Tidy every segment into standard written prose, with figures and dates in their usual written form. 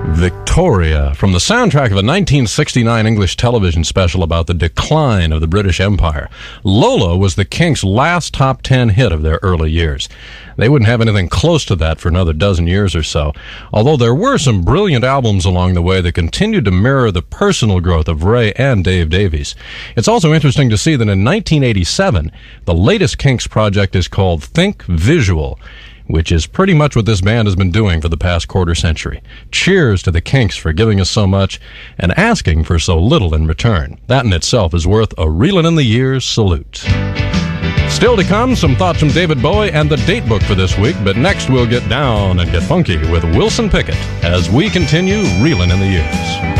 Victoria, from the soundtrack of a 1969 English television special about the decline of the British Empire. Lola was the Kinks' last top 10 hit of their early years. They wouldn't have anything close to that for another dozen years or so, although there were some brilliant albums along the way that continued to mirror the personal growth of Ray and Dave Davies. It's also interesting to see that in 1987, the latest Kinks project is called Think Visual, which is pretty much what this band has been doing for the past quarter century. Cheers to the Kinks for giving us so much and asking for so little in return. That in itself is worth a Reelin' in the Years salute. Still to come, some thoughts from David Bowie and the date book for this week, but next we'll get down and get funky with Wilson Pickett as we continue Reelin' in the Years.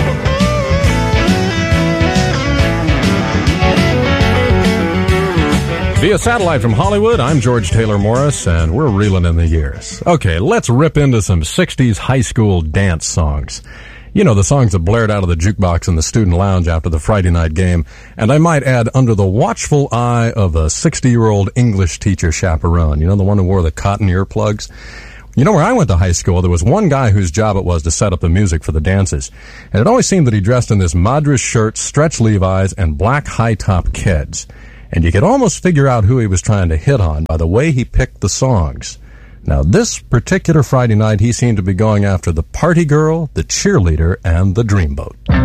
Via satellite from Hollywood, I'm George Taylor Morris, and we're reeling in the years. Okay, let's rip into some 60s high school dance songs. You know, the songs that blared out of the jukebox in the student lounge after the Friday night game, and I might add, under the watchful eye of a 60-year-old English teacher chaperone. You know, the one who wore the cotton earplugs? You know, where I went to high school, there was one guy whose job it was to set up the music for the dances. And it always seemed that he dressed in this Madras shirt, stretch Levi's, and black high-top Keds. And you could almost figure out who he was trying to hit on by the way he picked the songs. Now, this particular Friday night, he seemed to be going after the party girl, the cheerleader, and the dreamboat.